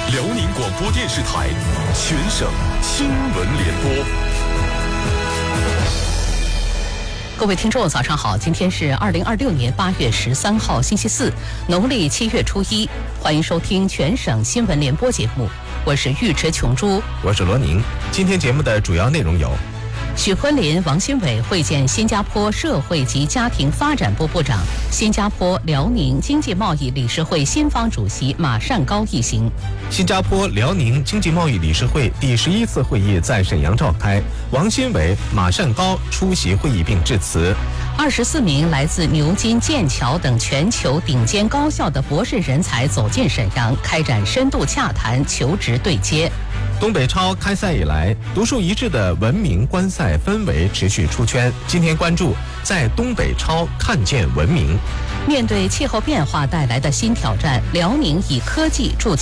辽宁广播电视台全省新闻联播。 各位听众早上好，今天是2026年8月13号星期四，农历7月初1，欢迎收听全省新闻联播节目，我是玉池琼珠， 我是罗宁。今天节目的主要内容有： 许昆林、王新伟会见新加坡社会及家庭发展部部长，新加坡辽宁经济贸易理事会新方主席马善高一行。 新加坡辽宁经济贸易理事会第11次会议在沈阳召开，王新伟、马善高出席会议并致辞。 24名来自牛津、剑桥等全球顶尖高校的博士人才走进沈阳，开展深度洽谈、求职对接。 东北超开赛以来，独树一帜的文明观赛氛围持续出圈。今天关注在东北超看见文明。 面对气候变化带来的新挑战，辽宁以科技筑